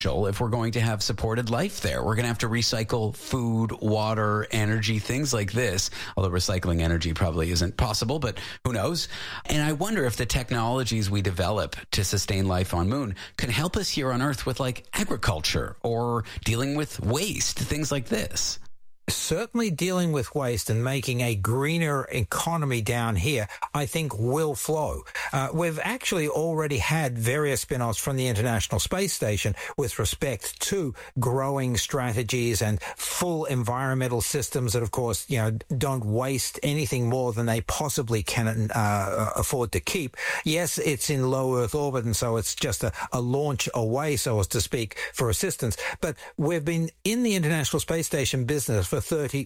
if we're going to have supported life there. We're going to have to recycle food, water, energy, things like this, although recycling energy probably isn't possible, but who knows? And I wonder if the technologies we develop to sustain life on Moon can help us here on Earth with like agriculture or dealing with waste, things like this. Certainly dealing with waste and making a greener economy down here, I think will flow. We've actually already had various spin-offs from the International Space Station with respect to growing strategies and full environmental systems that, of course, don't waste anything more than they possibly can afford to keep. Yes, it's in low Earth orbit, and so it's just a launch away, so as to speak, for assistance. But we've been in the International Space Station business for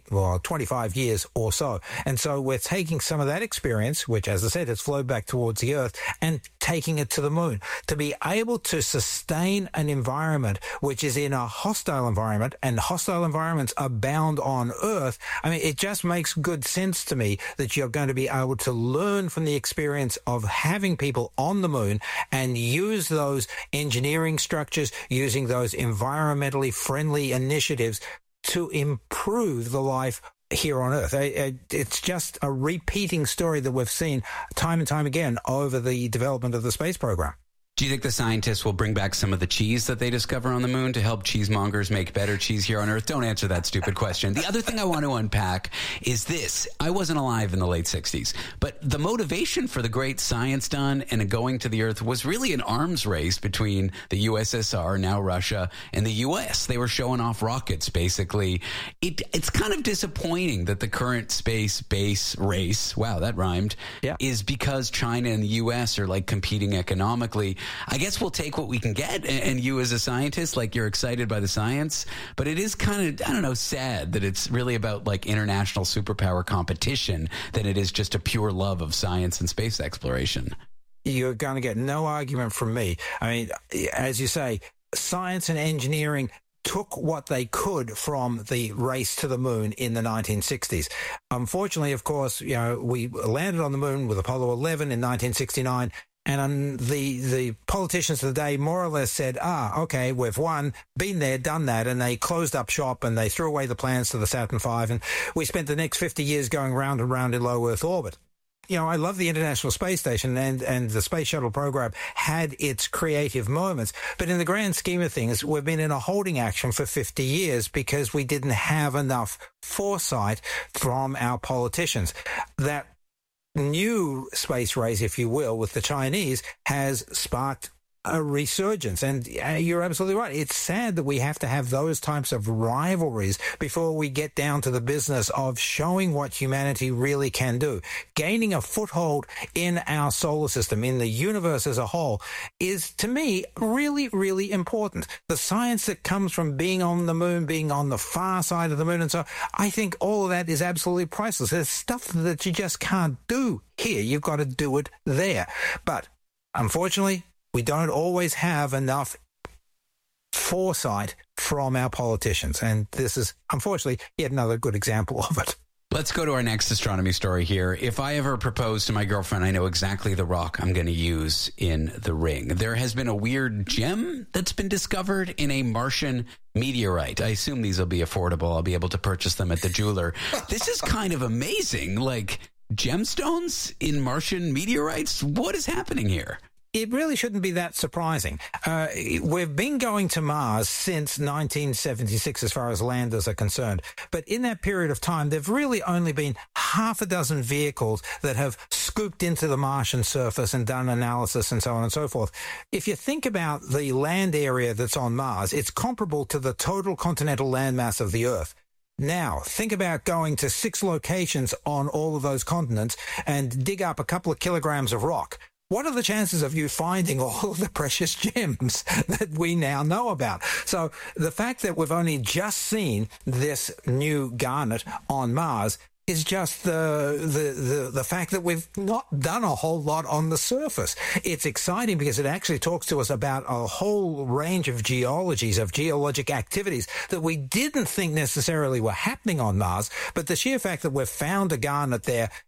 25 years or so. And so we're taking some of that experience, which, as I said, has flowed back towards the Earth, and taking it to the Moon. To be able to sustain an environment which is in a hostile environment, and hostile environments abound on Earth, I mean, it just makes good sense to me that you're going to be able to learn from the experience of having people on the Moon and use those engineering structures, using those environmentally friendly initiatives to improve the life here on Earth. It's just a repeating story that we've seen time and time again over the development of the space program. Do you think the scientists will bring back some of the cheese that they discover on the Moon to help cheesemongers make better cheese here on Earth? Don't answer that stupid question. The other thing I want to unpack is this. I wasn't alive in the late 60s, but the motivation for the great science done and going to the Earth was really an arms race between the USSR, now Russia, and the US. They were showing off rockets, basically. It's kind of disappointing that the current space base race, wow, that rhymed, is because China and the US are like competing economically. I guess we'll take what we can get, and you as a scientist, like, you're excited by the science, but it is kind of, I don't know, sad that it's really about like international superpower competition than it is just a pure love of science and space exploration. You're going to get no argument from me. I mean, as you say, science and engineering took what they could from the race to the Moon in the 1960s. Unfortunately, of course, we landed on the Moon with Apollo 11 in 1969, and the politicians of the day more or less said, okay, we've won, been there, done that, and they closed up shop and they threw away the plans to the Saturn V, and we spent the next 50 years going round and round in low Earth orbit. I love the International Space Station, and the Space Shuttle program had its creative moments. But in the grand scheme of things, we've been in a holding action for 50 years because we didn't have enough foresight from our politicians. That new space race, if you will, with the Chinese has sparked a resurgence. And you're absolutely right. It's sad that we have to have those types of rivalries before we get down to the business of showing what humanity really can do. Gaining a foothold in our solar system, in the universe as a whole, is, to me, really, really important. The science that comes from being on the Moon, being on the far side of the Moon, and so I think all of that is absolutely priceless. There's stuff that you just can't do here. You've got to do it there. But unfortunately, we don't always have enough foresight from our politicians. And this is, unfortunately, yet another good example of it. Let's go to our next astronomy story here. If I ever propose to my girlfriend, I know exactly the rock I'm going to use in the ring. There has been a weird gem that's been discovered in a Martian meteorite. I assume these will be affordable. I'll be able to purchase them at the jeweler. This is kind of amazing. Like, gemstones in Martian meteorites? What is happening here? It really shouldn't be that surprising. We've been going to Mars since 1976 as far as landers are concerned. But in that period of time, there've really only been half a dozen vehicles that have scooped into the Martian surface and done analysis and so on and so forth. If you think about the land area that's on Mars, it's comparable to the total continental landmass of the Earth. Now, think about going to 6 locations on all of those continents and dig up a couple of kilograms of rock. What are the chances of you finding all of the precious gems that we now know about? So the fact that we've only just seen this new garnet on Mars is just the fact that we've not done a whole lot on the surface. It's exciting because it actually talks to us about a whole range of geologies, of geologic activities that we didn't think necessarily were happening on Mars. But the sheer fact that we've found a garnet there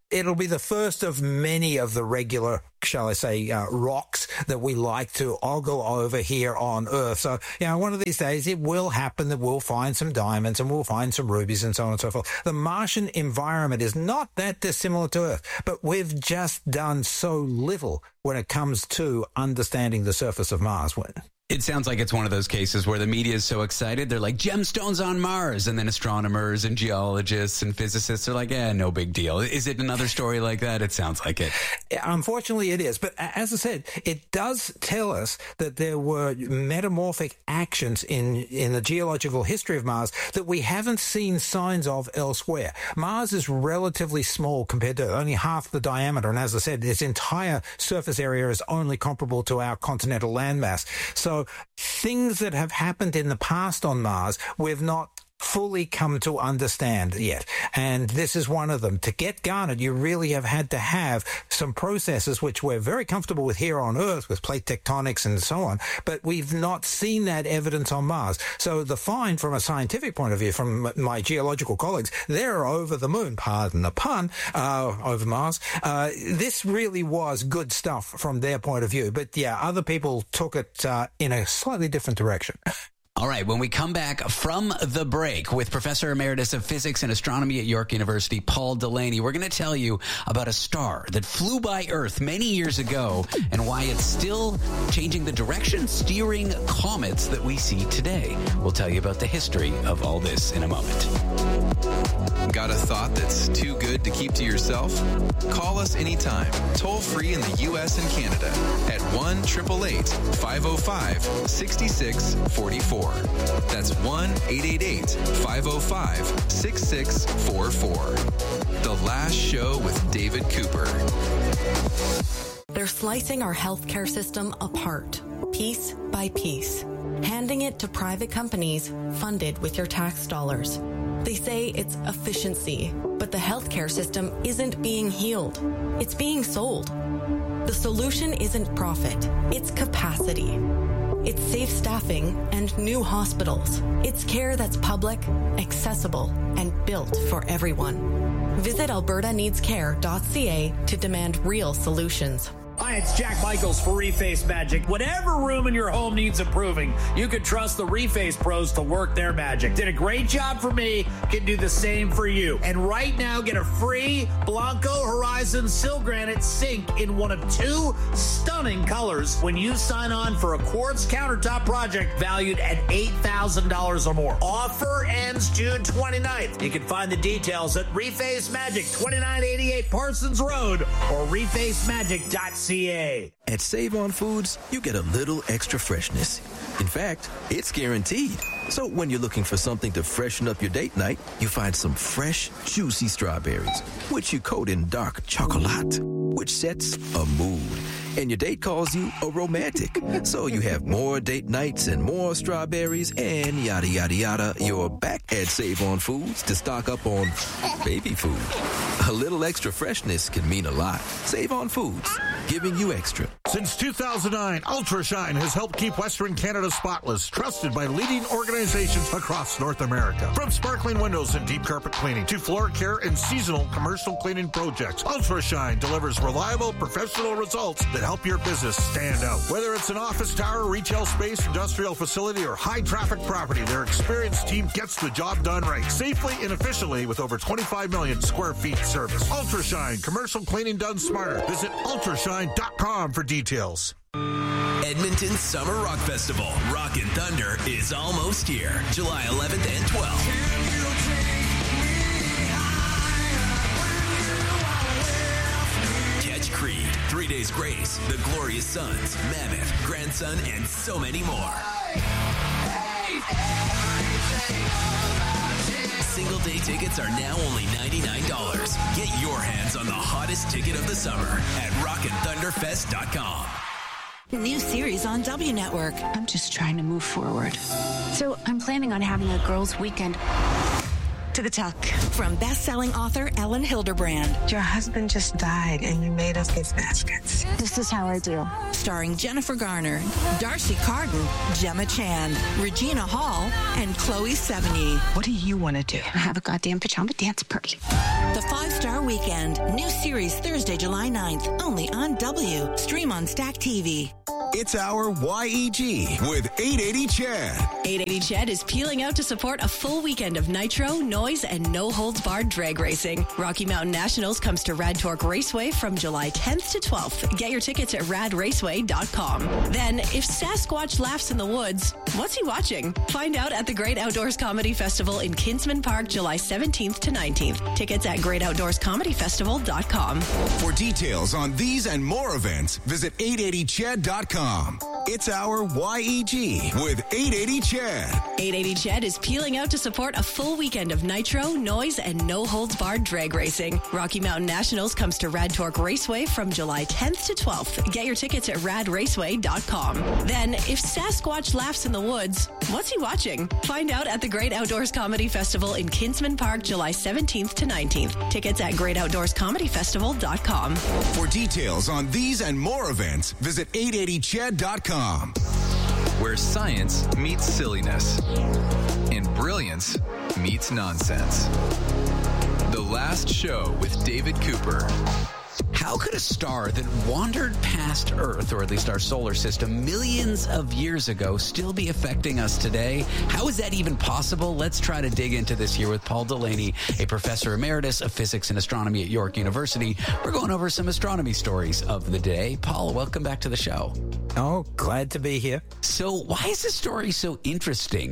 It'll be the first of many of the regular, shall I say, rocks that we like to ogle over here on Earth. So, one of these days it will happen that we'll find some diamonds and we'll find some rubies and so on and so forth. The Martian environment is not that dissimilar to Earth, but we've just done so little when it comes to understanding the surface of Mars. It sounds like it's one of those cases where the media is so excited, they're like, gemstones on Mars. And then astronomers and geologists and physicists are like, no big deal. Is it another story like that? It sounds like it. Unfortunately, it is. But as I said, it does tell us that there were metamorphic actions in the geological history of Mars that we haven't seen signs of elsewhere. Mars is relatively small compared to only half the diameter. And as I said, its entire surface area is only comparable to our continental landmass. So things that have happened in the past on Mars, we've not fully come to understand yet. And this is one of them. To get garnet, you really have had to have some processes which we're very comfortable with here on Earth, with plate tectonics and so on, but we've not seen that evidence on Mars. So the find from a scientific point of view, from my geological colleagues, they're over the moon, pardon the pun, over Mars. This really was good stuff from their point of view. But other people took it in a slightly different direction. All right, when we come back from the break with Professor Emeritus of Physics and Astronomy at York University, Paul Delaney, we're going to tell you about a star that flew by Earth many years ago and why it's still changing the direction, steering comets that we see today. We'll tell you about the history of all this in a moment. Got a thought that's too good to keep to yourself? Call us anytime, toll free in the U.S. and Canada at 1-888-505-6644. That's 1-888-505-6644. The Last Show with David Cooper. They're slicing our healthcare system apart, piece by piece, handing it to private companies funded with your tax dollars. They say it's efficiency, but the healthcare system isn't being healed. It's being sold. The solution isn't profit, it's capacity. It's safe staffing and new hospitals. It's care that's public, accessible, and built for everyone. Visit albertaneedscare.ca to demand real solutions. Hi, it's Jack Michaels for Reface Magic. Whatever room in your home needs improving, you can trust the Reface pros to work their magic. Did a great job for me, can do the same for you. And right now, get a free Blanco Horizon Sil Granite sink in one of 2 stunning colors when you sign on for a quartz countertop project valued at $8,000 or more. Offer ends June 29th. You can find the details at Reface Magic, 2988 Parsons Road, or refacemagic.ca. At Save On Foods, you get a little extra freshness. In fact, it's guaranteed. So when you're looking for something to freshen up your date night, you find some fresh, juicy strawberries, which you coat in dark chocolate, which sets a mood. And your date calls you a romantic. So you have more date nights and more strawberries and yada, yada, yada. You're back at Save On Foods to stock up on baby food. A little extra freshness can mean a lot. Save On Foods, giving you extra. Since 2009, UltraShine has helped keep Western Canada spotless, trusted by leading organizations across North America. From sparkling windows and deep carpet cleaning to floor care and seasonal commercial cleaning projects, UltraShine delivers reliable, professional results that help your business stand out. Whether it's an office tower, retail space, industrial facility, or high-traffic property, their experienced team gets the job done right, safely and efficiently with over 25 million square feet service. UltraShine, commercial cleaning done smarter. Visit ultrashine.com for details. Edmonton's Summer Rock Festival, Rock and Thunder, is almost here. July 11th and 12th. Catch Creed, 3 Days Grace, The Glorious Sons, Mammoth, Grandson, and so many more. Single day tickets are now only $99. Get your hands on the hottest ticket of the summer at rockandthunderfest.com. New series on W Network. I'm just trying to move forward. So I'm planning on having a girls' weekend to the tuck. From best-selling author Ellen Hilderbrand. Your husband just died and you made us gift baskets. This is how I do. Starring Jennifer Garner, Darcy Carden, Gemma Chan, Regina Hall, and Chloe Sevigny. What do you want to do? Have a goddamn pajama dance party. The 5-Star Weekend. New series Thursday, July 9th. Only on W. Stream on Stack TV. It's our YEG with 880 Chad. 880 Chad is peeling out to support a full weekend of nitro, noise, and no-holds-barred drag racing. Rocky Mountain Nationals comes to Rad Torque Raceway from July 10th to 12th. Get your tickets at radraceway.com. Then, if Sasquatch laughs in the woods, what's he watching? Find out at the Great Outdoors Comedy Festival in Kinsman Park, July 17th to 19th. Tickets at greatoutdoorscomedyfestival.com. For details on these and more events, visit 880chad.com. It's our YEG with 880 Chad. 880 Chad is peeling out to support a full weekend of nitro, noise, and no-holds-barred drag racing. Rocky Mountain Nationals comes to Rad Torque Raceway from July 10th to 12th. Get your tickets at radraceway.com. Then, if Sasquatch laughs in the woods, what's he watching? Find out at the Great Outdoors Comedy Festival in Kinsman Park, July 17th to 19th. Tickets at greatoutdoorscomedyfestival.com. For details on these and more events, visit 880chad.com. Where science meets silliness and brilliance meets nonsense. The Last Show with David Cooper. How could a star that wandered past Earth, or at least our solar system, millions of years ago still be affecting us today? How is that even possible? Let's try to dig into this here with Paul Delaney, a professor emeritus of physics and astronomy at York University. We're going over some astronomy stories of the day. Paul, welcome back to the show. Oh, glad to be here. So why is this story so interesting?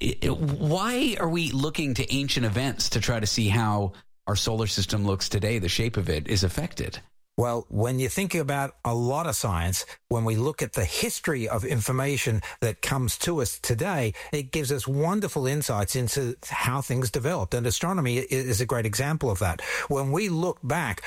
Why are we looking to ancient events to try to see how our solar system looks today, the shape of it is affected? Well, when you think about a lot of science, when we look at the history of information that comes to us today, it gives us wonderful insights into how things developed. And astronomy is a great example of that. When we look back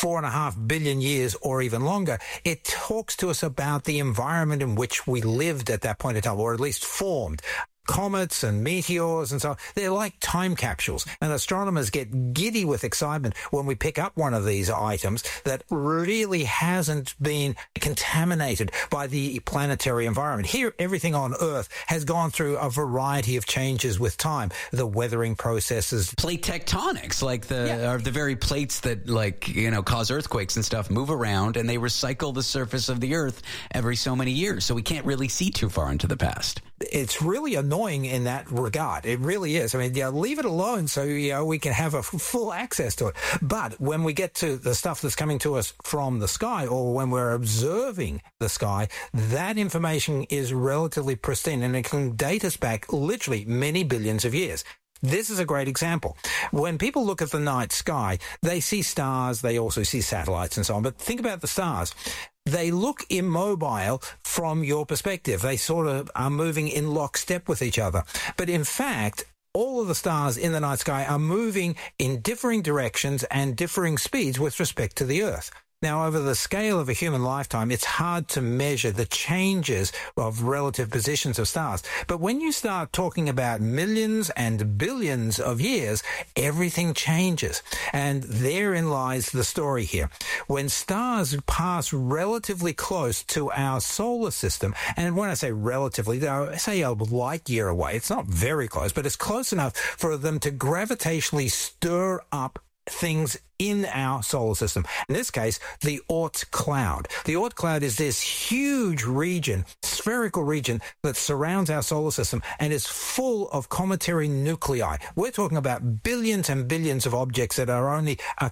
4.5 billion years or even longer, it talks to us about the environment in which we lived at that point in time, or at least formed. Comets and meteors and so on, they're like time capsules. And astronomers get giddy with excitement when we pick up one of these items that really hasn't been contaminated by the planetary environment. Here, everything on Earth has gone through a variety of changes with time. The weathering processes. Plate tectonics, like are the very plates that cause earthquakes and stuff move around, and they recycle the surface of the Earth every so many years. So we can't really see too far into the past. It's really annoying in that regard. It really is. I mean, leave it alone so, we can have a full access to it. But when we get to the stuff that's coming to us from the sky, or when we're observing the sky, that information is relatively pristine, and it can date us back literally many billions of years. This is a great example. When people look at the night sky, they see stars, they also see satellites and so on. But think about the stars. They look immobile from your perspective. They sort of are moving in lockstep with each other. But in fact, all of the stars in the night sky are moving in differing directions and differing speeds with respect to the Earth. Now, over the scale of a human lifetime, it's hard to measure the changes of relative positions of stars. But when you start talking about millions and billions of years, everything changes. And therein lies the story here. When stars pass relatively close to our solar system, and when I say relatively, say a light year away, it's not very close, but it's close enough for them to gravitationally stir up things in our solar system. In this case, the Oort cloud. The Oort cloud is this huge region, spherical region that surrounds our solar system and is full of cometary nuclei. We're talking about billions and billions of objects that are only a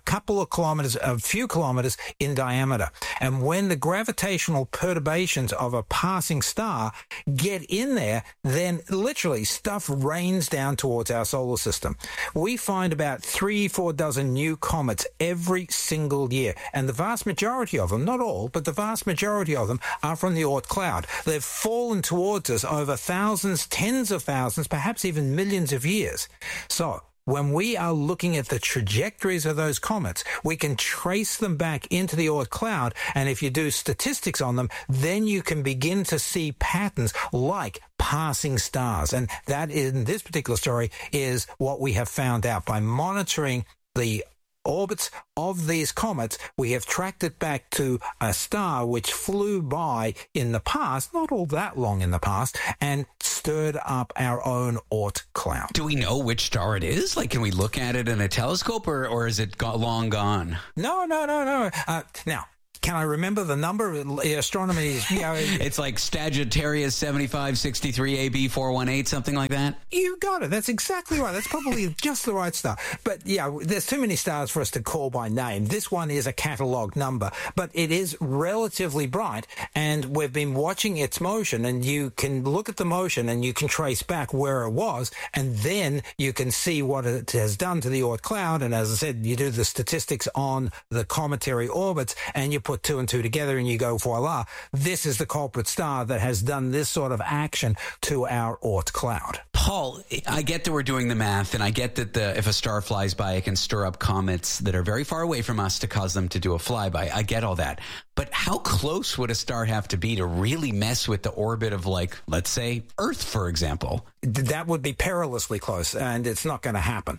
few kilometers in diameter. And when the gravitational perturbations of a passing star get in there, then literally stuff rains down towards our solar system. We find about 3-4 dozen new comets every single year. And the vast majority of them, not all, but the vast majority of them are from the Oort cloud. They've fallen towards us over thousands, tens of thousands, perhaps even millions of years. So when we are looking at the trajectories of those comets, we can trace them back into the Oort cloud. And if you do statistics on them, then you can begin to see patterns like passing stars. And that, in this particular story, is what we have found out by monitoring the orbits of these comets. We have tracked it back to a star which flew by in the past, not all that long in the past, and stirred up our own Oort cloud. Do we know which star it is? Like, can we look at it in a telescope, or is it long gone? No. Now, can I remember the number? Astronomy is, it's like Sagittarius 7563 AB 418, something like that. You got it. That's exactly right. That's probably just the right star. But yeah, there's too many stars for us to call by name. This one is a catalogue number, but it is relatively bright, and we've been watching its motion, and you can look at the motion and you can trace back where it was, and then you can see what it has done to the Oort cloud. And as I said, you do the statistics on the cometary orbits, and you put two and two together and you go, voila, this is the culprit star that has done this sort of action to our Oort cloud. Paul, I get that we're doing the math, and I get that if a star flies by, it can stir up comets that are very far away from us to cause them to do a flyby. I get all that. But how close would a star have to be to really mess with the orbit of, like, let's say, Earth, for example? That would be perilously close, and it's not going to happen.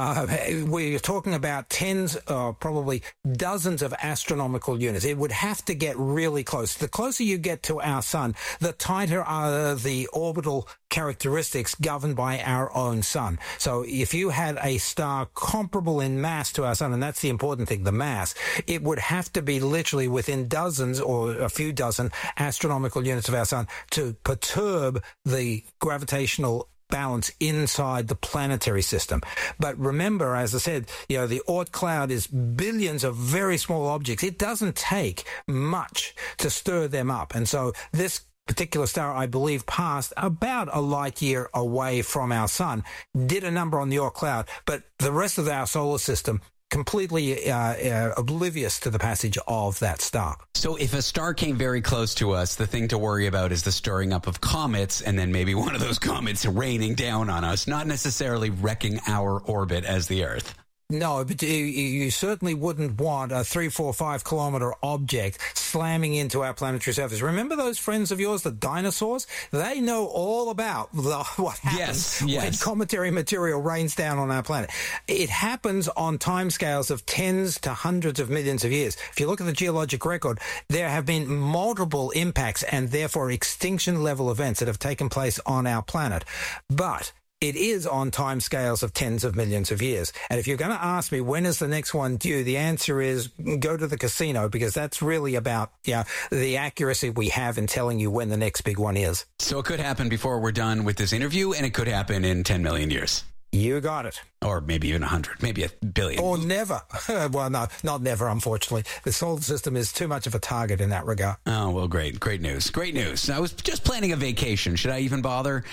We're talking about tens, probably dozens of astronomical units. It would have to get really close. The closer you get to our sun, the tighter are the orbital characteristics governed by our own sun. So if you had a star comparable in mass to our sun, and that's the important thing, the mass, it would have to be literally within dozens or a few dozen astronomical units of our sun to perturb the gravitational balance inside the planetary system. But remember, as I said, the Oort cloud is billions of very small objects. It doesn't take much to stir them up. And so this particular star, I believe, passed about a light year away from our sun, did a number on the Oort cloud, but the rest of our solar system completely oblivious to the passage of that star. So if a star came very close to us, the thing to worry about is the stirring up of comets, and then maybe one of those comets raining down on us, not necessarily wrecking our orbit as the Earth. No, but you certainly wouldn't want a 3, 4, 5 kilometer object slamming into our planetary surface. Remember those friends of yours, the dinosaurs? They know all about what happens when cometary material rains down on our planet. It happens on timescales of tens to hundreds of millions of years. If you look at the geologic record, there have been multiple impacts and therefore extinction level events that have taken place on our planet. But it is on timescales of tens of millions of years. And if you're going to ask me, when is the next one due? The answer is go to the casino, because that's really about the accuracy we have in telling you when the next big one is. So it could happen before we're done with this interview, and it could happen in 10 million years. You got it. Or maybe even 100, maybe 1 billion. Or never. Well, no, not never, unfortunately. The solar system is too much of a target in that regard. Oh, well, great. Great news. Great news. I was just planning a vacation. Should I even bother?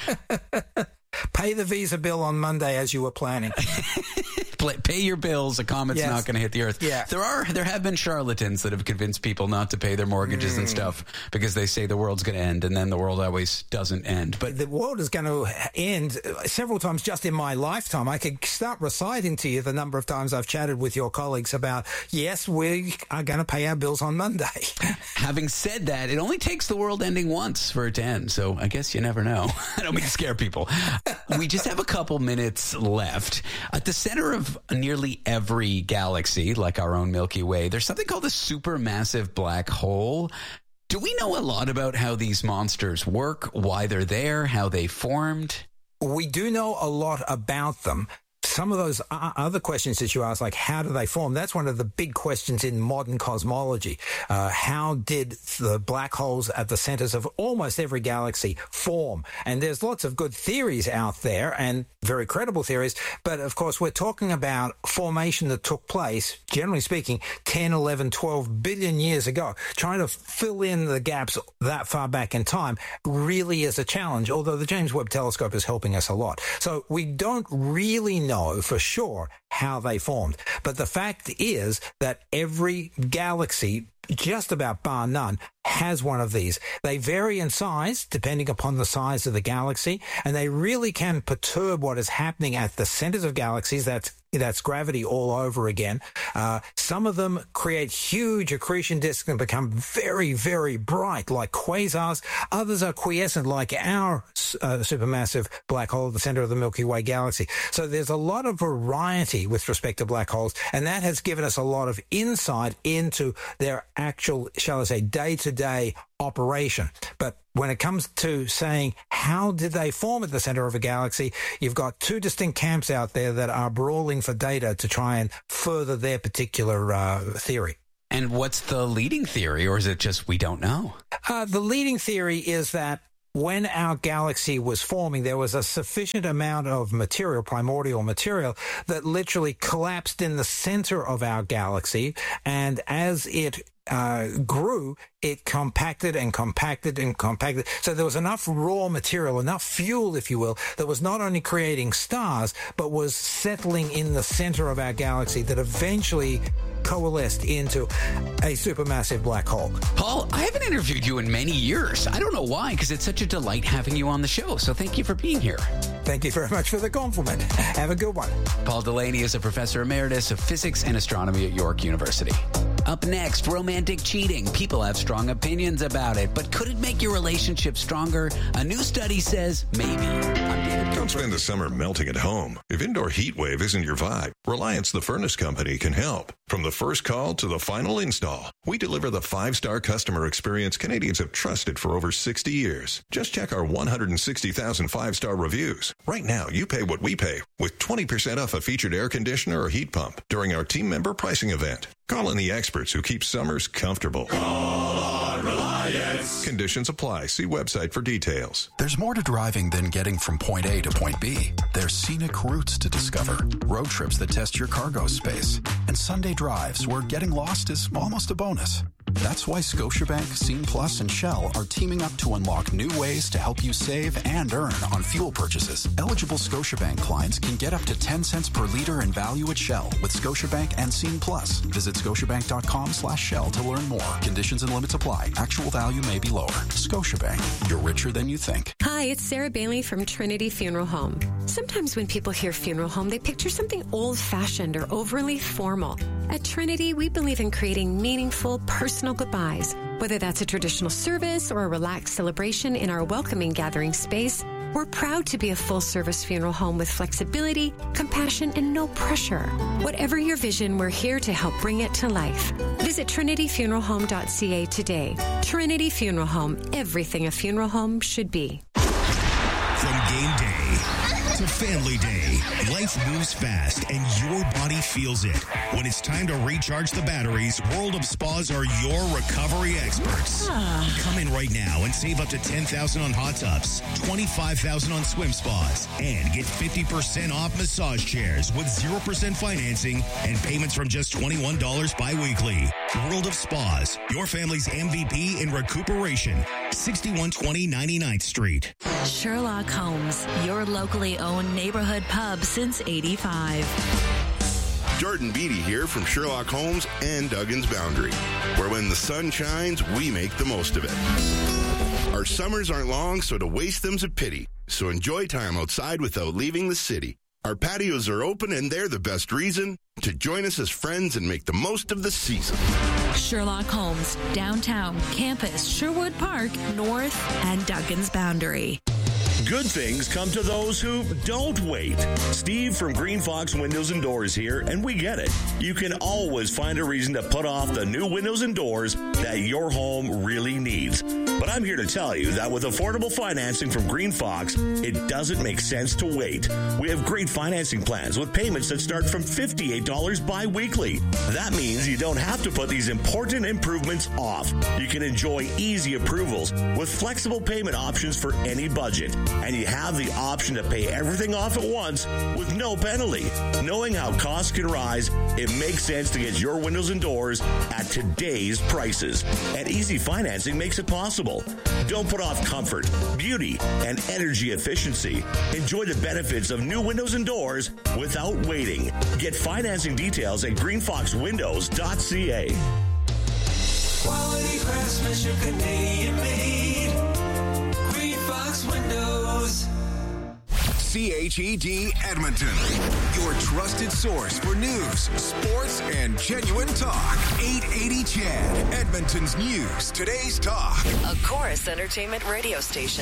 Pay the visa bill on Monday as you were planning. Pay your bills. A comet's not going to hit the Earth. Yeah. There have been charlatans that have convinced people not to pay their mortgages and stuff because they say the world's going to end, and then the world always doesn't end. But the world is going to end several times just in my lifetime. I could start reciting to you the number of times I've chatted with your colleagues about, yes, we are going to pay our bills on Monday. Having said that, it only takes the world ending once for it to end, so I guess you never know. I don't mean to scare people. We just have a couple minutes left. At the center of nearly every galaxy, like our own Milky Way, there's something called a supermassive black hole. Do we know a lot about how these monsters work, why they're there, how they formed? We do know a lot about them. Some of those other questions that you ask, like how do they form, that's one of the big questions in modern cosmology. How did the black holes at the centers of almost every galaxy form? And there's lots of good theories out there and very credible theories. But of course, we're talking about formation that took place, generally speaking, 10, 11, 12 billion years ago. Trying to fill in the gaps that far back in time really is a challenge, although the James Webb Telescope is helping us a lot. So we don't really know for sure how they formed. But the fact is that every galaxy, just about bar none, has one of these. They vary in size depending upon the size of the galaxy, and they really can perturb what is happening at the centers of galaxies. That's gravity all over again. Some of them create huge accretion disks and become very, very bright, like quasars. Others are quiescent, like our supermassive black hole at the center of the Milky Way galaxy. So there's a lot of variety with respect to black holes, and that has given us a lot of insight into their actual, shall I say, day-to-day operation. But when it comes to saying how did they form at the center of a galaxy, you've got two distinct camps out there that are brawling for data to try and further their particular theory. And what's the leading theory, or is it just we don't know? The leading theory is that when our galaxy was forming, there was a sufficient amount of material, primordial material, that literally collapsed in the center of our galaxy, and as it grew, it compacted and compacted and compacted. So there was enough raw material, enough fuel, if you will, that was not only creating stars, but was settling in the center of our galaxy that eventually coalesced into a supermassive black hole. Paul, I haven't interviewed you in many years. I don't know why, because it's such a delight having you on the show. So thank you for being here. Thank you very much for the compliment. Have a good one. Paul Delaney is a professor emeritus of physics and astronomy at York University. Up next, romantic cheating. People have strong opinions about it, but could it make your relationship stronger? A new study says maybe. Don't spend the summer melting at home. If indoor heat wave isn't your vibe, Reliance the Furnace Company can help. From the first call to the final install, we deliver the 5-star customer experience Canadians have trusted for over 60 years. Just check our 160,000 5-star reviews. Right now, you pay what we pay with 20% off a featured air conditioner or heat pump during our team member pricing event. Call in the experts who keep summers comfortable. Call on Reliance. Conditions apply. See website for details. There's more to driving than getting from point A to point B. There's scenic routes to discover, road trips that test your cargo space, and Sunday drives where getting lost is almost a bonus. That's why Scotiabank, Scene Plus, and Shell are teaming up to unlock new ways to help you save and earn on fuel purchases. Eligible Scotiabank clients can get up to 10 cents per liter in value at Shell with Scotiabank and Scene Plus. Visit scotiabank.com/Shell to learn more. Conditions and limits apply. Actual value may be lower. Scotiabank, you're richer than you think. Hi, it's Sarah Bailey from Trinity Funeral Home. Sometimes when people hear funeral home, they picture something old-fashioned or overly formal. At Trinity, we believe in creating meaningful, personal goodbyes. Whether that's a traditional service or a relaxed celebration in our welcoming gathering space, we're proud to be a full-service funeral home with flexibility, compassion, and no pressure. Whatever your vision, we're here to help bring it to life. Visit trinityfuneralhome.ca today. Trinity Funeral Home, everything a funeral home should be. From game day to family day, life moves fast and your body feels it. When it's time to recharge the batteries, World of Spas are your recovery experts. Come in right now and save up to $10,000 on hot tubs, $25,000 on swim spas, and get 50% off massage chairs with 0% financing and payments from just $21 bi-weekly. World of Spas, your family's MVP in recuperation. 6120 99th Street. Sherlock Holmes, your locally owned neighborhood pub since '85. Jordan Beatty here from Sherlock Holmes and Duggan's Boundary, where when the sun shines, we make the most of it. Our summers aren't long, so to waste them's a pity. So enjoy time outside without leaving the city. Our patios are open, and they're the best reason to join us as friends and make the most of the season. Sherlock Holmes, downtown, campus, Sherwood Park, North, and Duggan's Boundary. Good things come to those who don't wait. Steve from Green Fox Windows and Doors here, and we get it. You can always find a reason to put off the new windows and doors that your home really needs. But I'm here to tell you that with affordable financing from Green Fox, it doesn't make sense to wait. We have great financing plans with payments that start from $58 bi-weekly. That means you don't have to put these important improvements off. You can enjoy easy approvals with flexible payment options for any budget. And you have the option to pay everything off at once with no penalty. Knowing how costs can rise, it makes sense to get your windows and doors at today's prices. And easy financing makes it possible. Don't put off comfort, beauty, and energy efficiency. Enjoy the benefits of new windows and doors without waiting. Get financing details at greenfoxwindows.ca. Quality craftsmanship, Canadian made. Green Fox Windows. CHED Edmonton, your trusted source for news, sports, and genuine talk. 880 CHED, Edmonton's news, today's talk. A Chorus Entertainment radio station.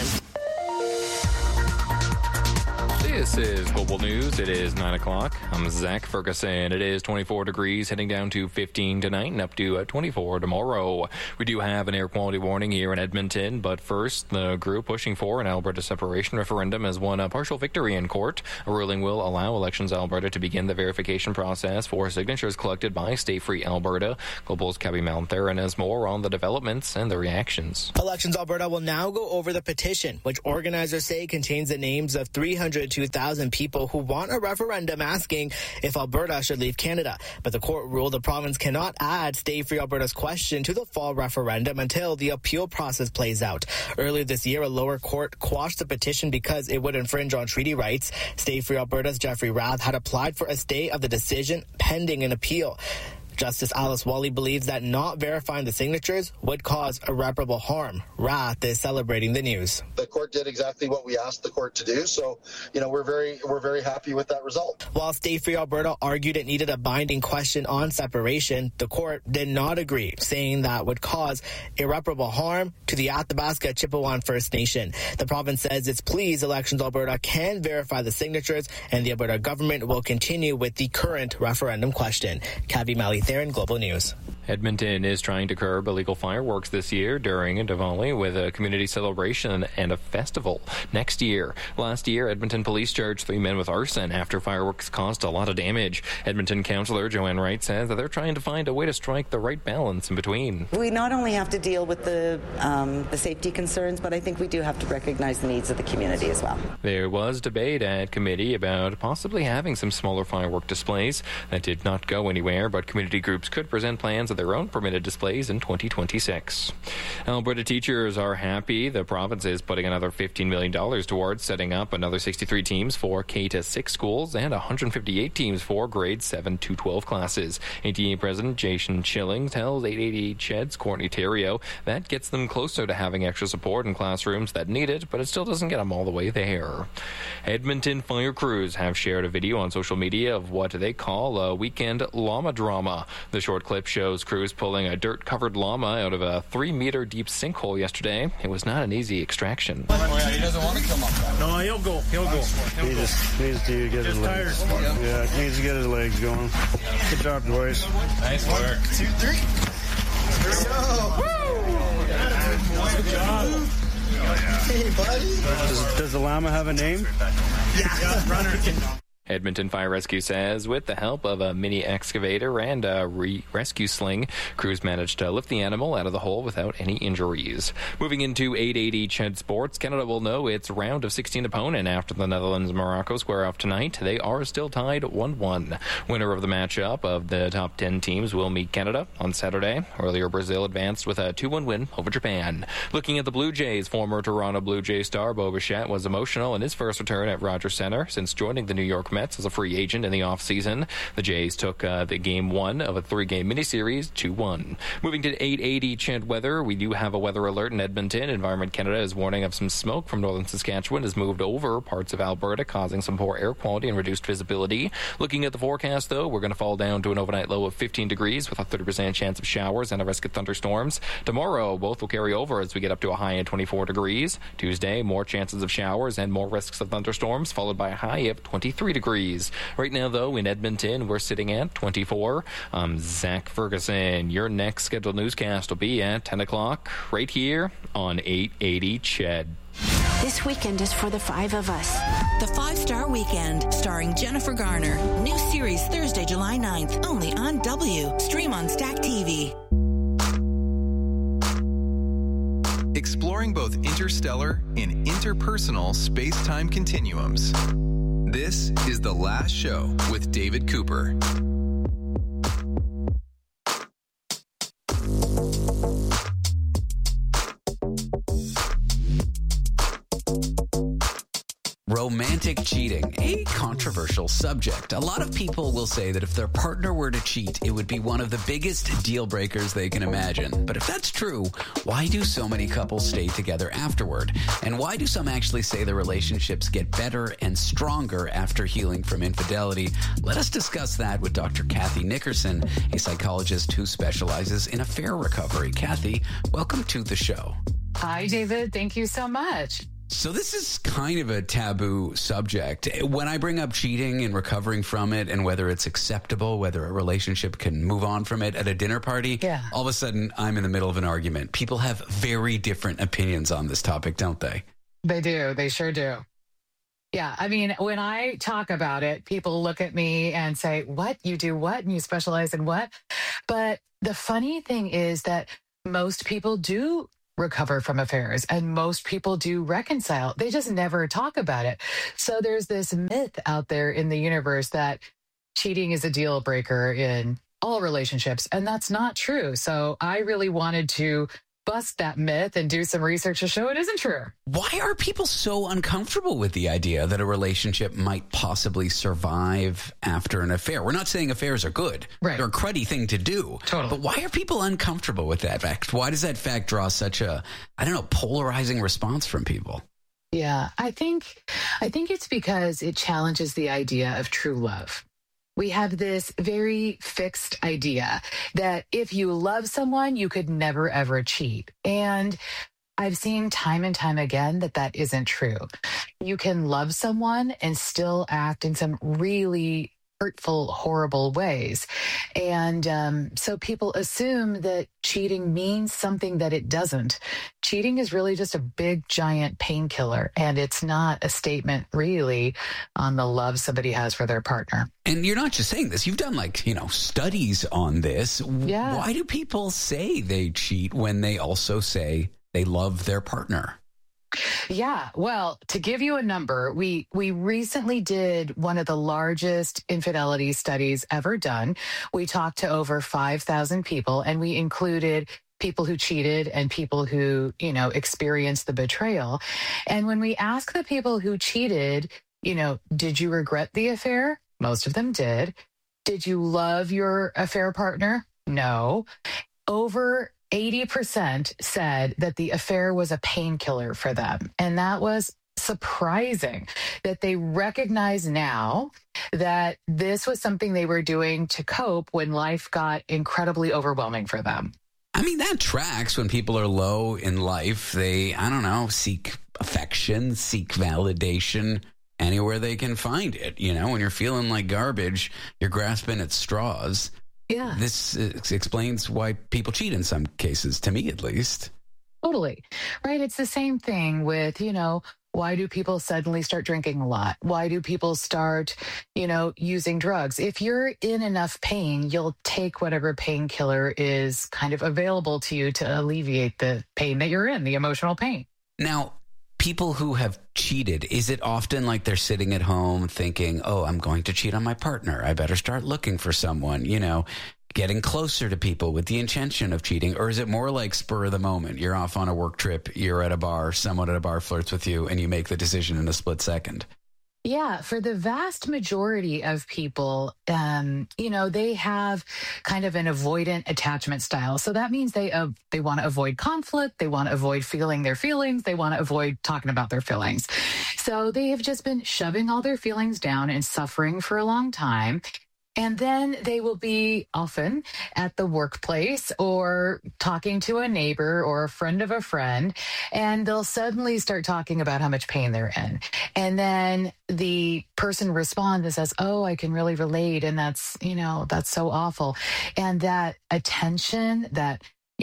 This is Global News. It is 9 o'clock. I'm Zach Ferguson. It is 24 degrees, heading down to 15 tonight and up to 24 tomorrow. We do have an air quality warning here in Edmonton, but first, the group pushing for an Alberta separation referendum has won a partial victory in court. A ruling will allow Elections Alberta to begin the verification process for signatures collected by Stay Free Alberta. Global's Cabby Maltherin has more on the developments and the reactions. Elections Alberta will now go over the petition, which organizers say contains the names of 302,000 people who want a referendum asking if Alberta should leave Canada. But the court ruled the province cannot add Stay Free Alberta's question to the fall referendum until the appeal process plays out. Earlier this year, a lower court quashed the petition because it would infringe on treaty rights. Stay Free Alberta's Jeffrey Rath had applied for a stay of the decision pending an appeal. Justice Alice Wally believes that not verifying the signatures would cause irreparable harm. Rath is celebrating the news. The court did exactly what we asked the court to do, so we're very happy with that result. While Stay Free Alberta argued it needed a binding question on separation, the court did not agree, saying that would cause irreparable harm to the Athabasca Chippewan First Nation. The province says it's pleased Elections Alberta can verify the signatures, and the Alberta government will continue with the current referendum question. Kavi Mali there in Global News. Edmonton is trying to curb illegal fireworks this year during Diwali with a community celebration and a festival next year. Last year, Edmonton police charged 3 men with arson after fireworks caused a lot of damage. Edmonton councillor Joanne Wright says that they're trying to find a way to strike the right balance in between. We not only have to deal with the safety concerns, but I think we do have to recognize the needs of the community as well. There was debate at committee about possibly having some smaller firework displays. That did not go anywhere, but community groups could present plans of their own permitted displays in 2026. Alberta teachers are happy the province is putting another $15 million towards setting up another 63 teams for K-6 schools and 158 teams for grades 7 to 12 classes. ATA President Jason Chilling tells 880 CHED's Courtney Terrio that gets them closer to having extra support in classrooms that need it, but it still doesn't get them all the way there. Edmonton fire crews have shared a video on social media of what they call a weekend llama drama. The short clip shows crews pulling a dirt-covered llama out of a 3-meter deep sinkhole yesterday. It was not an easy extraction. Oh, yeah, he doesn't want to come up. No, he'll go. He just needs to get his legs. Yeah, he needs to get his legs going. Good job, boys. Nice work. 2, 3. Good job. Hey, buddy. Does the llama have a name? Yeah, runner. Edmonton Fire Rescue says with the help of a mini excavator and a rescue sling, crews managed to lift the animal out of the hole without any injuries. Moving into 880 CHED Sports, Canada will know its round of 16 opponent after the Netherlands and Morocco square off tonight. They are still tied 1-1. Winner of the matchup of the top 10 teams will meet Canada on Saturday. Earlier, Brazil advanced with a 2-1 win over Japan. Looking at the Blue Jays, former Toronto Blue Jays star Bo Bichette was emotional in his first return at Rogers Centre since joining the New York Mets as a free agent in the offseason. The Jays took the game 1 of a 3-game miniseries 2-1. Moving to 880 CHED weather, we do have a weather alert in Edmonton. Environment Canada is warning of some smoke from northern Saskatchewan has moved over parts of Alberta, causing some poor air quality and reduced visibility. Looking at the forecast, though, we're going to fall down to an overnight low of 15 degrees with a 30% chance of showers and a risk of thunderstorms. Tomorrow, both will carry over as we get up to a high of 24 degrees. Tuesday, more chances of showers and more risks of thunderstorms, followed by a high of 23 degrees. Right now, though, in Edmonton, we're sitting at 24. I'm Zach Ferguson. Your next scheduled newscast will be at 10 o'clock right here on 880 CHED. This weekend is for the 5 of us. The 5-Star Weekend, starring Jennifer Garner. New series Thursday, July 9th, only on W. Stream on Stack TV. Exploring both interstellar and interpersonal space-time continuums. This is The Last Show with David Cooper. Romantic cheating, a controversial subject. A lot of people will say that if their partner were to cheat, it would be one of the biggest deal breakers they can imagine. But if that's true, why do so many couples stay together afterward? And why do some actually say their relationships get better and stronger after healing from infidelity? Let us discuss that with Dr. Kathy Nickerson, a psychologist who specializes in affair recovery. Kathy, welcome to the show. Hi, David. Thank you so much. So this is kind of a taboo subject. When I bring up cheating and recovering from it and whether it's acceptable, whether a relationship can move on from it at a dinner party, all of a sudden I'm in the middle of an argument. People have very different opinions on this topic, don't they? They do. They sure do. Yeah. I mean, when I talk about it, people look at me and say, what? You do what? And you specialize in what? But the funny thing is that most people do recover from affairs and most people do reconcile. They just never talk about it. So there's this myth out there in the universe that cheating is a deal breaker in all relationships, and that's not true. So I really wanted to bust that myth and do some research to show it isn't true. Why are people so uncomfortable with the idea that a relationship might possibly survive after an affair? We're not saying affairs are good. Right. They're a cruddy thing to do. Totally. But why are people uncomfortable with that fact? Why does that fact draw such a, polarizing response from people? Yeah, I think it's because it challenges the idea of true love. We have this very fixed idea that if you love someone, you could never, ever cheat. And I've seen time and time again that isn't true. You can love someone and still act in some really hurtful, horrible ways. And so people assume that cheating means something that it doesn't. Cheating is really just a big, giant painkiller, and it's not a statement really on the love somebody has for their partner. And you're not just saying this. You've done studies on this. Yeah. Why do people say they cheat when they also say they love their partner? Yeah, well, to give you a number, we recently did one of the largest infidelity studies ever done. We talked to over 5,000 people, and we included people who cheated and people who, experienced the betrayal. And when we asked the people who cheated, did you regret the affair? Most of them did. Did you love your affair partner? No. Over 80% said that the affair was a painkiller for them. And that was surprising that they recognize now that this was something they were doing to cope when life got incredibly overwhelming for them. I mean, that tracks. When people are low in life, they, seek affection, seek validation anywhere they can find it. When you're feeling like garbage, you're grasping at straws. Yeah. This explains why people cheat in some cases, to me at least. Totally. Right. It's the same thing with, why do people suddenly start drinking a lot? Why do people start, using drugs? If you're in enough pain, you'll take whatever painkiller is kind of available to you to alleviate the pain that you're in, the emotional pain. Now, people who have cheated, is it often like they're sitting at home thinking, oh, I'm going to cheat on my partner. I better start looking for someone, getting closer to people with the intention of cheating? Or is it more like spur of the moment? You're off on a work trip, you're at a bar, someone at a bar flirts with you, and you make the decision in a split second? Yeah, for the vast majority of people, they have kind of an avoidant attachment style. So that means they want to avoid conflict. They want to avoid feeling their feelings. They want to avoid talking about their feelings. So they have just been shoving all their feelings down and suffering for a long time. And then they will be often at the workplace or talking to a neighbor or a friend of a friend, and they'll suddenly start talking about how much pain they're in. And then the person responds and says, oh, I can really relate. And that's so awful. And that attention, that,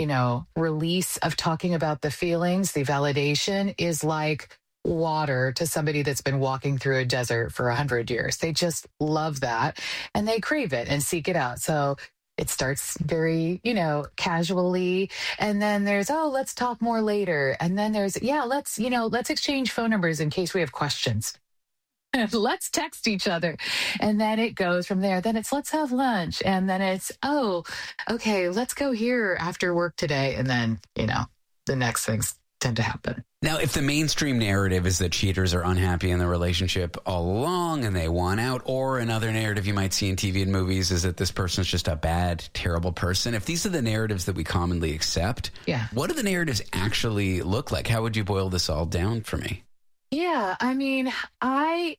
release of talking about the feelings, the validation is like water to somebody that's been walking through a desert for 100 years. They just love that and they crave it and seek it out. So it starts very, casually. And then there's, oh, let's talk more later. And then there's, let's exchange phone numbers in case we have questions. Let's text each other. And then it goes from there. Then it's, let's have lunch. And then it's, oh, okay, let's go here after work today. And then, the next thing's tend to happen. Now, if the mainstream narrative is that cheaters are unhappy in the relationship all along and they want out, or another narrative you might see in TV and movies is that this person's just a bad, terrible person. If these are the narratives that we commonly accept, what do the narratives actually look like? How would you boil this all down for me? Yeah, I mean, I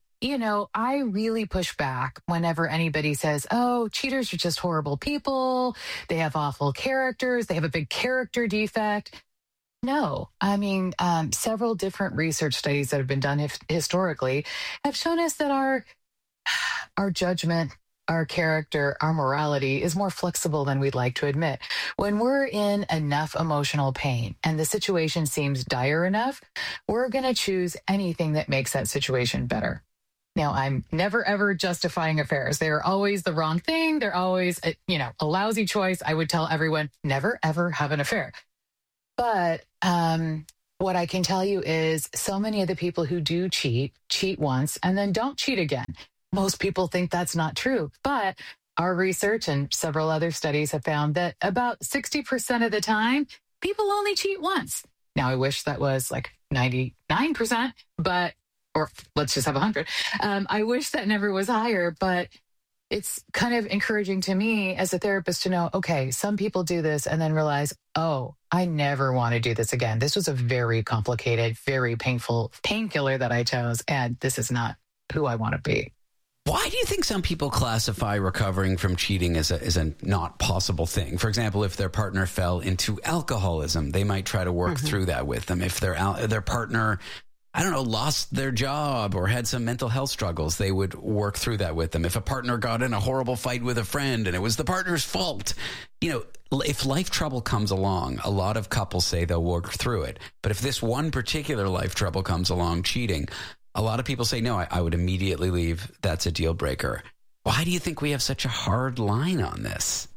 really push back whenever anybody says, oh, cheaters are just horrible people. They have awful characters. They have a big character defect. No, I mean, several different research studies that have been done historically have shown us that our judgment, our character, our morality is more flexible than we'd like to admit. When we're in enough emotional pain and the situation seems dire enough, we're going to choose anything that makes that situation better. Now, I'm never, ever justifying affairs. They're always the wrong thing. They're always, a lousy choice. I would tell everyone, never, ever have an affair. But what I can tell you is so many of the people who do cheat once and then don't cheat again. Most people think that's not true. But our research and several other studies have found that about 60% of the time, people only cheat once. Now, I wish that was like 99%, or let's just have 100. I wish that never was higher, but it's kind of encouraging to me as a therapist to know, okay, some people do this and then realize, oh, I never want to do this again. This was a very complicated, very painful painkiller that I chose, and this is not who I want to be. Why do you think some people classify recovering from cheating as a not possible thing? For example, if their partner fell into alcoholism, they might try to work through that with them. If their partner, lost their job or had some mental health struggles, they would work through that with them. If a partner got in a horrible fight with a friend and it was the partner's fault, if life trouble comes along, a lot of couples say they'll work through it. But if this one particular life trouble comes along, cheating, a lot of people say, no, I would immediately leave. That's a deal breaker. Why do you think we have such a hard line on this?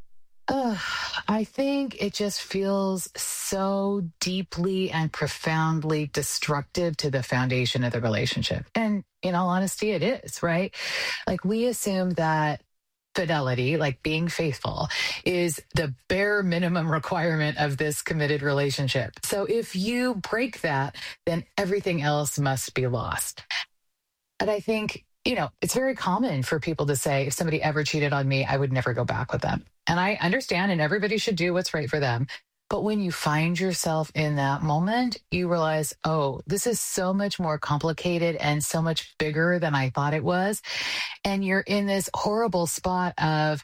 I think it just feels so deeply and profoundly destructive to the foundation of the relationship. And in all honesty, it is, right? Like, we assume that fidelity, like being faithful, is the bare minimum requirement of this committed relationship. So if you break that, then everything else must be lost. And I think, it's very common for people to say, if somebody ever cheated on me, I would never go back with them. And I understand, and everybody should do what's right for them. But when you find yourself in that moment, you realize, oh, this is so much more complicated and so much bigger than I thought it was. And you're in this horrible spot of,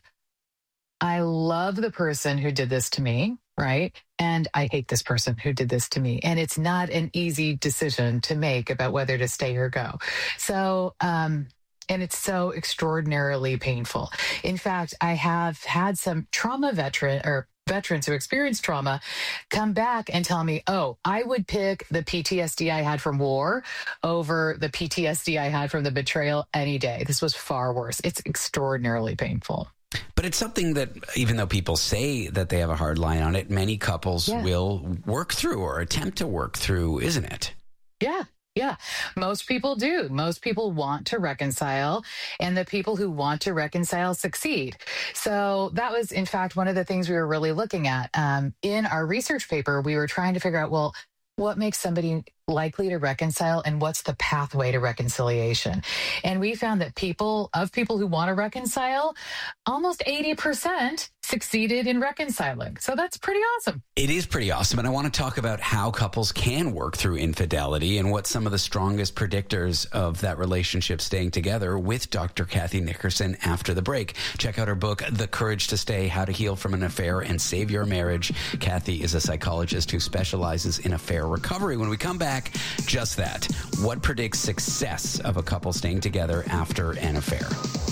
I love the person who did this to me, right? And I hate this person who did this to me. And it's not an easy decision to make about whether to stay or go. So, and it's so extraordinarily painful. In fact, I have had some veterans who experienced trauma come back and tell me, oh, I would pick the PTSD I had from war over the PTSD I had from the betrayal any day. This was far worse. It's extraordinarily painful. But it's something that, even though people say that they have a hard line on it, many couples will work through or attempt to work through, isn't it? Yeah, most people do. Most people want to reconcile, and the people who want to reconcile succeed. So that was, in fact, one of the things we were really looking at. In our research paper, we were trying to figure out, well, what makes somebody likely to reconcile and what's the pathway to reconciliation? And we found that people who want to reconcile, almost 80% succeeded in reconciling. So that's pretty awesome. It is pretty awesome. And I want to talk about how couples can work through infidelity and what some of the strongest predictors of that relationship staying together with Dr. Kathy Nickerson after the break. Check out her book, The Courage to Stay, How to Heal from an Affair and Save Your Marriage. Kathy is a psychologist who specializes in affair recovery. When we come back, just that. What predicts success of a couple staying together after an affair?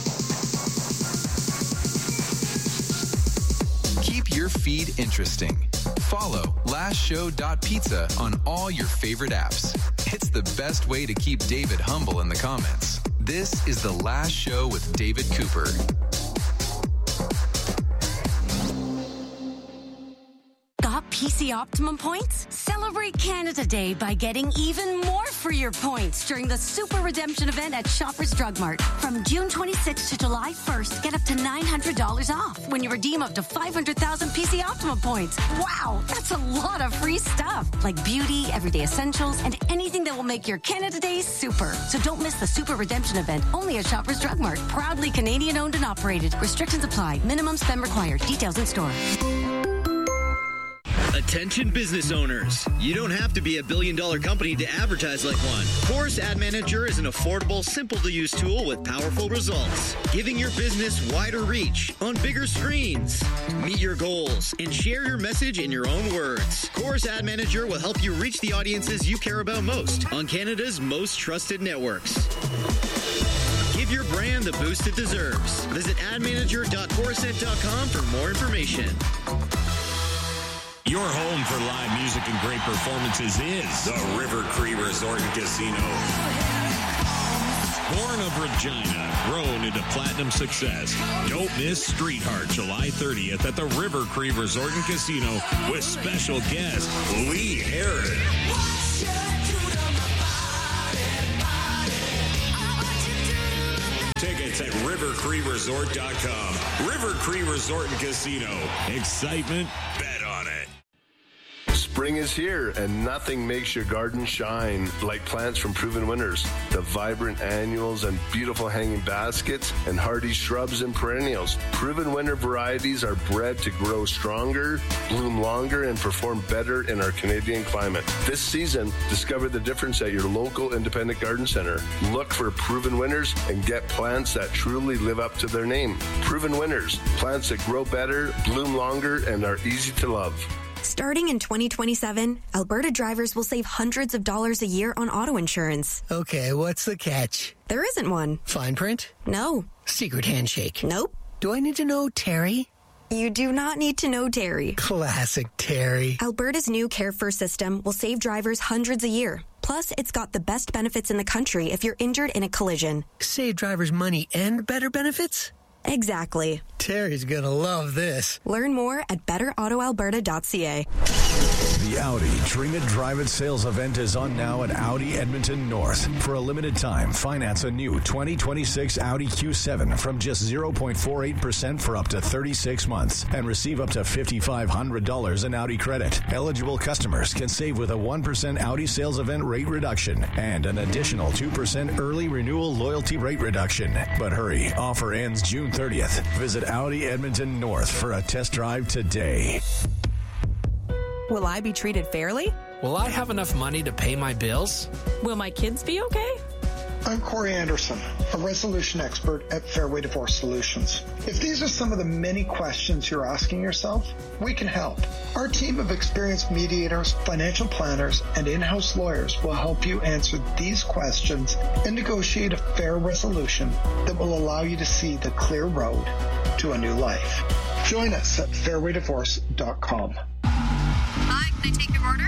Keep your feed interesting. Follow lastshow.pizza on all your favorite apps. It's the best way to keep David humble in the comments. This is The Last Show with David Cooper. PC Optimum points? Celebrate Canada Day by getting even more for your points during the Super Redemption event at Shoppers Drug Mart. From June 26th to July 1st, get up to $900 off when you redeem up to 500,000 PC Optimum points. Wow, that's a lot of free stuff, like beauty, everyday essentials, and anything that will make your Canada Day super. So don't miss the Super Redemption event, only at Shoppers Drug Mart. Proudly Canadian owned and operated. Restrictions apply. Minimum spend required. Details in store. Attention business owners. You don't have to be a billion-dollar company to advertise like one. Chorus Ad Manager is an affordable, simple-to-use tool with powerful results, giving your business wider reach on bigger screens. Meet your goals and share your message in your own words. Chorus Ad Manager will help you reach the audiences you care about most on Canada's most trusted networks. Give your brand the boost it deserves. Visit admanager.chorusnet.com for more information. Your home for live music and great performances is the River Cree Resort and Casino. Born of Regina, grown into platinum success. Don't miss Street Heart July 30th at the River Cree Resort and Casino with special guest Lee Heron. Tickets at rivercreeresort.com. River Cree Resort and Casino. Excitement, bet on it. Spring is here, and nothing makes your garden shine like plants from Proven Winners. The vibrant annuals and beautiful hanging baskets and hardy shrubs and perennials. Proven Winner varieties are bred to grow stronger, bloom longer, and perform better in our Canadian climate. This season, discover the difference at your local independent garden center. Look for Proven Winners and get plants that truly live up to their name. Proven Winners, plants that grow better, bloom longer, and are easy to love. Starting in 2027, Alberta drivers will save hundreds of dollars a year on auto insurance. Okay, what's the catch? There isn't one. Fine print? No. Secret handshake? Nope. Do I need to know Terry? You do not need to know Terry. Classic Terry. Alberta's new Care First system will save drivers hundreds a year. Plus, it's got the best benefits in the country if you're injured in a collision. Save drivers money and better benefits? Exactly. Terry's gonna love this. Learn more at betterautoalberta.ca. The Audi Dream It Drive It sales event is on now at Audi Edmonton North. For a limited time, finance a new 2026 Audi Q7 from just 0.48% for up to 36 months and receive up to $5,500 in Audi credit. Eligible customers can save with a 1% Audi sales event rate reduction and an additional 2% early renewal loyalty rate reduction. But hurry, offer ends June 30th. Visit Audi Edmonton North for a test drive today. Will I be treated fairly? Will I have enough money to pay my bills? Will my kids be okay? I'm Corey Anderson, a resolution expert at Fairway Divorce Solutions. If these are some of the many questions you're asking yourself, we can help. Our team of experienced mediators, financial planners, and in-house lawyers will help you answer these questions and negotiate a fair resolution that will allow you to see the clear road to a new life. Join us at fairwaydivorce.com. Hi, can I take your order?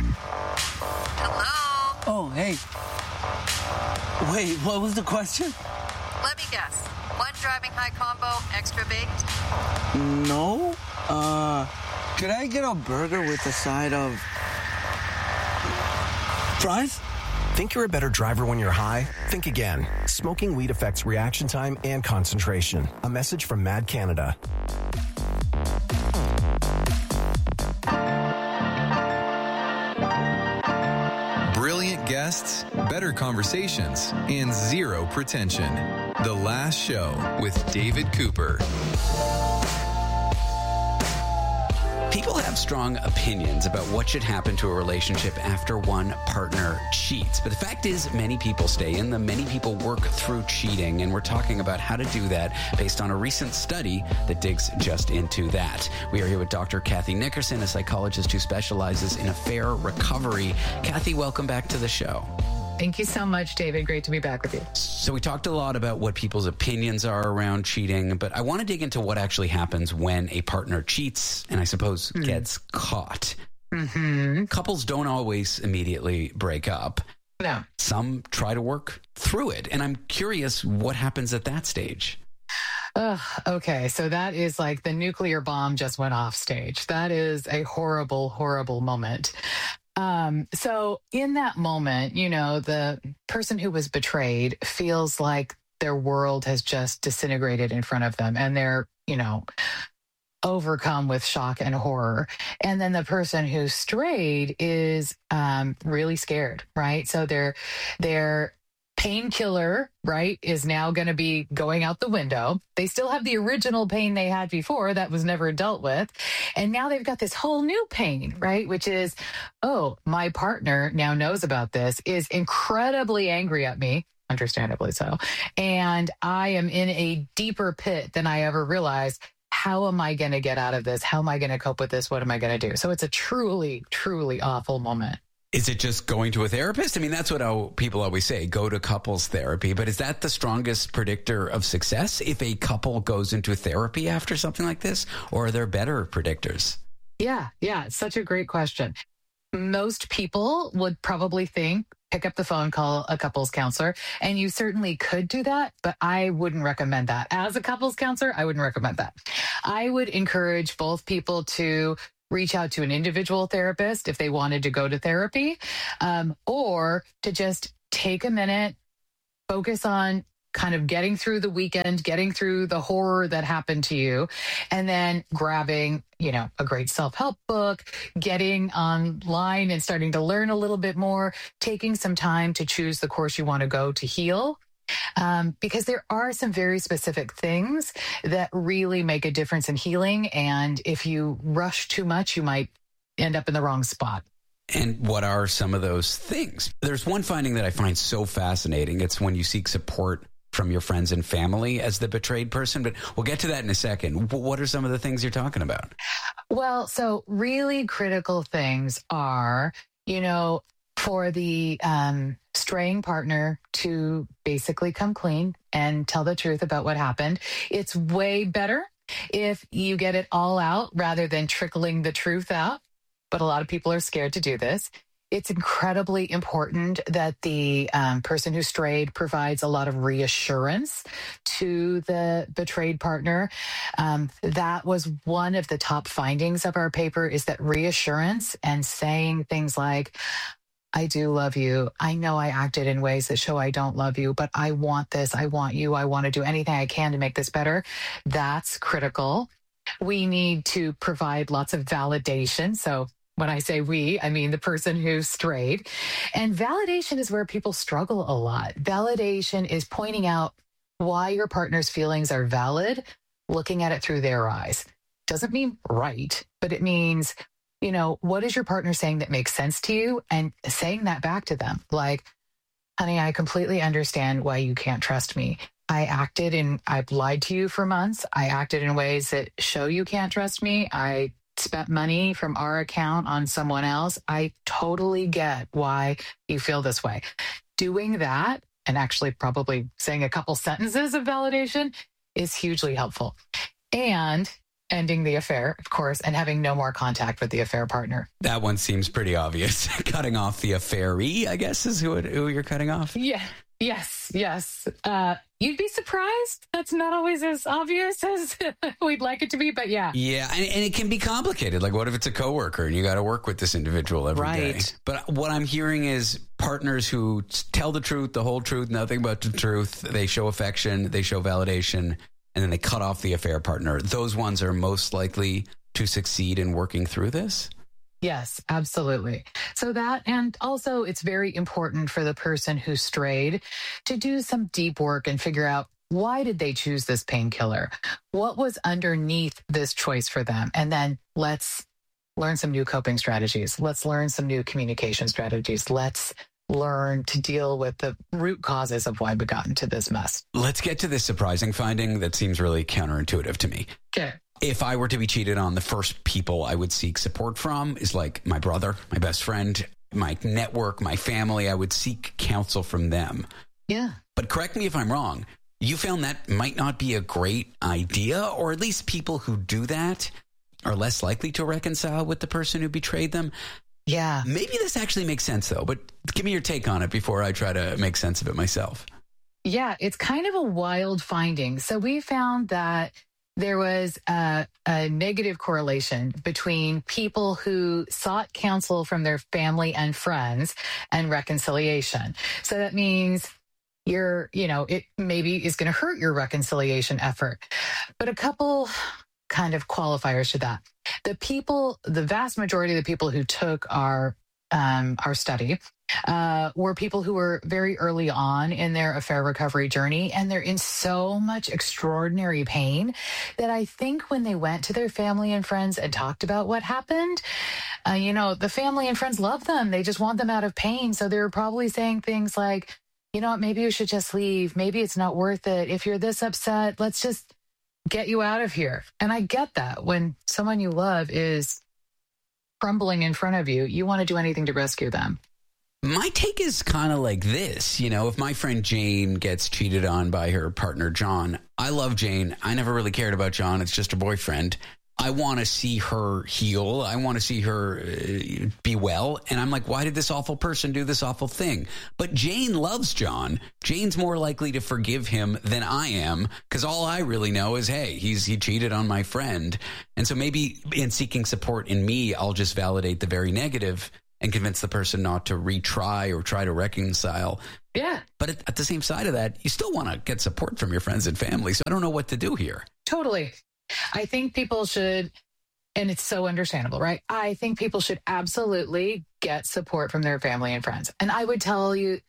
Hello? Oh, hey. Wait, what was the question? Let me guess. One driving high combo, extra baked? No. Could I get a burger with a side of fries? Think you're a better driver when you're high? Think again. Smoking weed affects reaction time and concentration. A message from Mad Canada. Brilliant guests, better conversations, and zero pretension. The Last Show with David Cooper. People have strong opinions about what should happen to a relationship after one partner cheats. But the fact is, many people stay in them. Many people work through cheating. And we're talking about how to do that based on a recent study that digs just into that. We are here with Dr. Kathy Nickerson, a psychologist who specializes in affair recovery. Kathy, welcome back to the show. Thank you so much, David. Great to be back with you. So we talked a lot about what people's opinions are around cheating, but I want to dig into what actually happens when a partner cheats and I suppose gets caught. Mm-hmm. Couples don't always immediately break up. No. Some try to work through it. And I'm curious what happens at that stage. Okay, so that is like the nuclear bomb just went off stage. That is a horrible, horrible moment. So in that moment, you know, the person who was betrayed feels like their world has just disintegrated in front of them, and they're, you know, overcome with shock and horror. And then the person who strayed is really scared, right? So their painkiller, right, is now going to be going out the window. They still have the original pain they had before that was never dealt with. And now they've got this whole new pain, right, which is, oh, my partner now knows about this, is incredibly angry at me, understandably so. And I am in a deeper pit than I ever realized. How am I going to get out of this? How am I going to cope with this? What am I going to do? So it's a truly, truly awful moment. Is it just going to a therapist? I mean, that's what people always say, go to couples therapy. But is that the strongest predictor of success if a couple goes into therapy after something like this? Or are there better predictors? Yeah, it's such a great question. Most people would probably think, pick up the phone, call a couples counselor, and you certainly could do that, but I wouldn't recommend that. As a couples counselor, I wouldn't recommend that. I would encourage both people to reach out to an individual therapist if they wanted to go to therapy, or to just take a minute, focus on kind of getting through the weekend, getting through the horror that happened to you, and then grabbing, you know, a great self-help book, getting online and starting to learn a little bit more, taking some time to choose the course you want to go to heal. Because there are some very specific things that really make a difference in healing. And if you rush too much, you might end up in the wrong spot. And what are some of those things? There's one finding that I find so fascinating. It's when you seek support from your friends and family as the betrayed person. But we'll get to that in a second. What are some of the things you're talking about? Well, so really critical things are, you know, for the straying partner to basically come clean and tell the truth about what happened. It's way better if you get it all out rather than trickling the truth out. But a lot of people are scared to do this. It's incredibly important that the person who strayed provides a lot of reassurance to the betrayed partner. That was one of the top findings of our paper, is that reassurance and saying things like, I do love you. I know I acted in ways that show I don't love you, but I want this. I want you. I want to do anything I can to make this better. That's critical. We need to provide lots of validation. So when I say we, I mean the person who strayed. And validation is where people struggle a lot. Validation is pointing out why your partner's feelings are valid, looking at it through their eyes. Doesn't mean right, but it means, you know, what is your partner saying that makes sense to you? And saying that back to them. Like, honey, I completely understand why you can't trust me. I've lied to you for months. I acted in ways that show you can't trust me. I spent money from our account on someone else. I totally get why you feel this way. Doing that, and actually probably saying a couple sentences of validation, is hugely helpful. And ending the affair, of course, and having no more contact with the affair partner. That one seems pretty obvious. Cutting off the affairee, I guess, is who you're cutting off. Yeah. Yes. You'd be surprised. That's not always as obvious as we'd like it to be, but yeah. Yeah, and it can be complicated. Like, what if it's a coworker and you got to work with this individual every day? But what I'm hearing is partners who tell the truth, the whole truth, nothing but the truth. They show affection, they show validation, and then they cut off the affair partner. Those ones are most likely to succeed in working through this? Yes, absolutely. So that, and also it's very important for the person who strayed to do some deep work and figure out, why did they choose this painkiller? What was underneath this choice for them? And then let's learn some new coping strategies. Let's learn some new communication strategies. Let's learn to deal with the root causes of why we got into this mess. Let's get to this surprising finding that seems really counterintuitive to me. Okay. If I were to be cheated on, the first people I would seek support from is like my brother, my best friend, my network, my family. I would seek counsel from them. Yeah. But correct me if I'm wrong. You found that might not be a great idea, or at least people who do that are less likely to reconcile with the person who betrayed them. Yeah. Maybe this actually makes sense, though. But give me your take on it before I try to make sense of it myself. Yeah, it's kind of a wild finding. So we found that there was a negative correlation between people who sought counsel from their family and friends and reconciliation. So that means it maybe is going to hurt your reconciliation effort. But a couple kind of qualifiers to that. The vast majority of the people who took our study were people who were very early on in their affair recovery journey, and they're in so much extraordinary pain that I think when they went to their family and friends and talked about what happened, the family and friends love them. They just want them out of pain. So they were probably saying things like, you know what, maybe you should just leave. Maybe it's not worth it. If you're this upset, let's just get you out of here. And I get that. When someone you love is crumbling in front of you, you want to do anything to rescue them. My take is kind of like this. If my friend Jane gets cheated on by her partner, John, I love Jane. I never really cared about John. It's just her boyfriend. I want to see her heal. I want to see her be well. And I'm like, why did this awful person do this awful thing? But Jane loves John. Jane's more likely to forgive him than I am, because all I really know is, hey, he cheated on my friend. And so maybe in seeking support in me, I'll just validate the very negative and convince the person not to retry or try to reconcile. Yeah. But at the same side of that, you still want to get support from your friends and family. So I don't know what to do here. Totally. I think people should, and it's so understandable, right? I think people should absolutely get support from their family and friends. And I would tell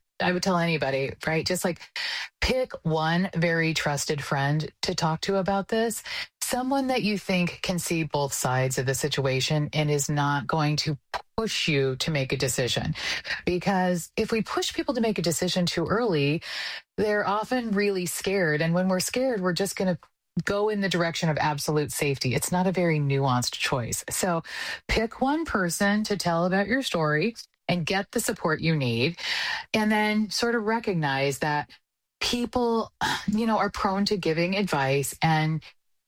anybody, right? Just like pick one very trusted friend to talk to about this. Someone that you think can see both sides of the situation and is not going to push you to make a decision. Because if we push people to make a decision too early, they're often really scared. And when we're scared, we're just going to go in the direction of absolute safety. It's not a very nuanced choice. So pick one person to tell about your story and get the support you need. And then sort of recognize that people, are prone to giving advice and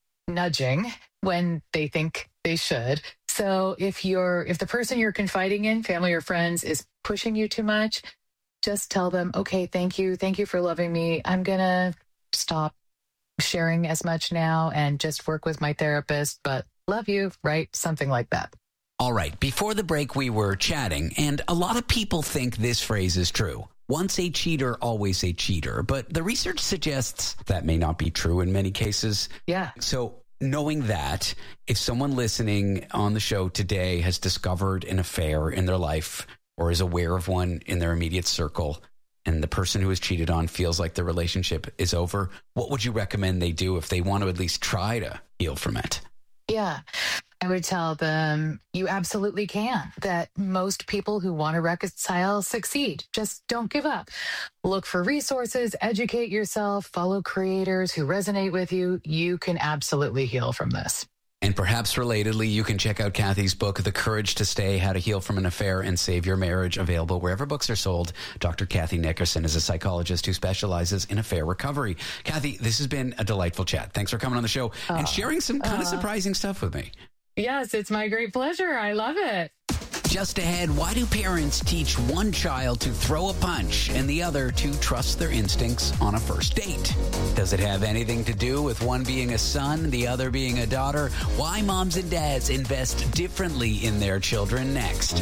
nudging when they think they should. So if the person you're confiding in, family or friends, is pushing you too much, just tell them, okay, thank you for loving me. I'm going to stop sharing as much now and just work with my therapist, but love you, right? Something like that. All right. Before the break, we were chatting, and a lot of people think this phrase is true. Once a cheater, always a cheater. But the research suggests that may not be true in many cases. Yeah. So knowing that, if someone listening on the show today has discovered an affair in their life or is aware of one in their immediate circle, and the person who was cheated on feels like the relationship is over, what would you recommend they do if they want to at least try to heal from it? Yeah, I would tell them you absolutely can, that most people who want to reconcile succeed. Just don't give up. Look for resources, educate yourself, follow creators who resonate with you. You can absolutely heal from this. And perhaps relatedly, you can check out Kathy's book, The Courage to Stay, How to Heal from an Affair and Save Your Marriage, available wherever books are sold. Dr. Kathy Nickerson is a psychologist who specializes in affair recovery. Kathy, this has been a delightful chat. Thanks for coming on the show and sharing some kind of surprising stuff with me. Yes, it's my great pleasure. I love it. Just ahead, why do parents teach one child to throw a punch and the other to trust their instincts on a first date? Does it have anything to do with one being a son, the other being a daughter? Why moms and dads invest differently in their children next.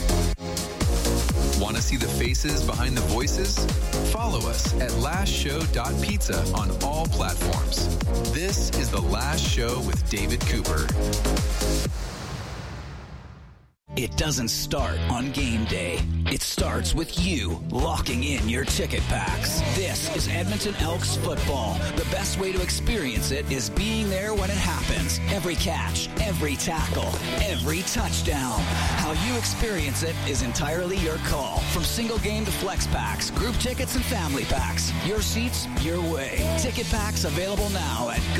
Want to see the faces behind the voices? Follow us at lastshow.pizza on all platforms. This is The Last Show with David Cooper. It doesn't start on game day. It starts with you locking in your ticket packs. This is Edmonton Elks football. The best way to experience it is being there when it happens. Every catch, every tackle, every touchdown. How you experience it is entirely your call. From single game to flex packs, group tickets and family packs. Your seats, your way. Ticket packs available now at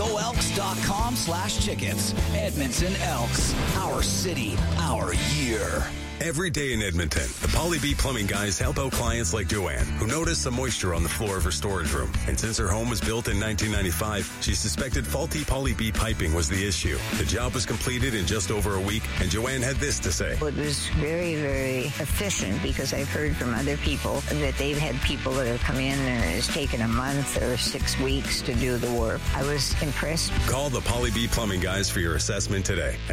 goelks.com/tickets. Edmonton Elks. Our city, our year. Every day in Edmonton, the Polly B Plumbing guys help out clients like Joanne, who noticed some moisture on the floor of her storage room. And since her home was built in 1995, she suspected faulty Polly B piping was the issue. The job was completed in just over a week, and Joanne had this to say. It was very, very efficient because I've heard from other people that they've had people that have come in and it's taken a month or 6 weeks to do the work. I was impressed. Call the Polly B Plumbing guys for your assessment today at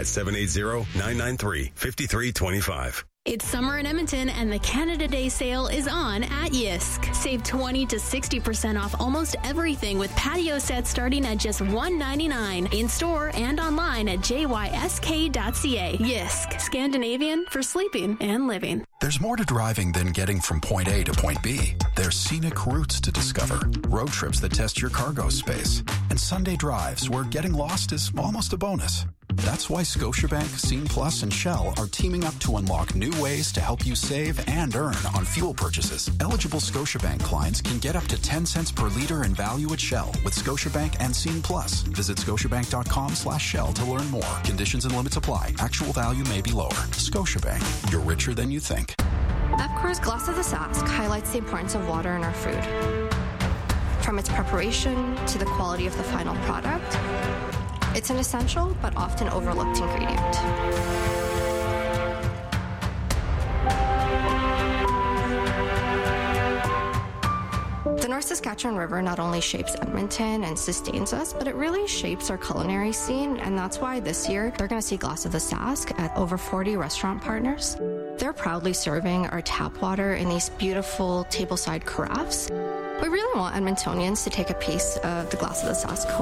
780-993-5325. It's summer in Edmonton, and the Canada Day sale is on at Yisk. Save 20 to 60% off almost everything with patio sets starting at just $199 in store and online at jysk.ca. Yisk, Scandinavian for sleeping and living. There's more to driving than getting from point A to point B. There's scenic routes to discover, road trips that test your cargo space, and Sunday drives where getting lost is almost a bonus. That's why Scotiabank, Scene Plus, and Shell are teaming up to unlock new ways to help you save and earn on fuel purchases. Eligible Scotiabank clients can get up to 10 cents per liter in value at Shell with Scotiabank and Scene Plus. Visit scotiabank.com/Shell to learn more. Conditions and limits apply. Actual value may be lower. Scotiabank, you're richer than you think. Epcor's Glass of the Sask highlights the importance of water in our food. From its preparation to the quality of the final product, it's an essential but often overlooked ingredient. The North Saskatchewan River not only shapes Edmonton and sustains us, but it really shapes our culinary scene, and that's why this year they're going to see Glass of the Sask at over 40 restaurant partners. They're proudly serving our tap water in these beautiful tableside carafes. We really want Edmontonians to take a piece of the Glass of the Sask home.